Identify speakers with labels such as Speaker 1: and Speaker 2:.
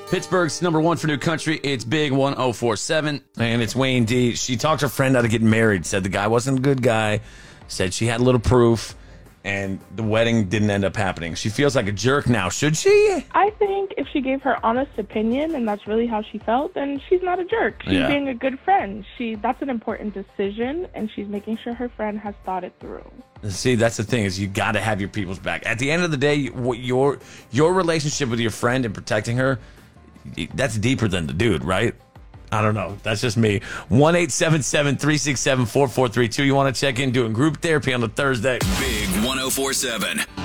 Speaker 1: Pittsburgh's number one for new country. It's Big 1047. And it's Wayne D. She talked her friend out of getting married. Said the guy wasn't a good guy. Said she had a little proof. And the wedding didn't end up happening. She feels like a jerk now. Should she?
Speaker 2: I think if she gave her honest opinion and that's really how she felt, then she's not a jerk. She's being a good friend. That's an important decision, and she's making sure her friend has thought it through.
Speaker 1: See, that's the thing, is you got to have your people's back. At the end of the day, your relationship with your friend and protecting her, that's deeper than the dude, right? I don't know. That's just me. 1-877-367-4432. You want to check in doing group therapy on a Thursday.
Speaker 3: Big 1047.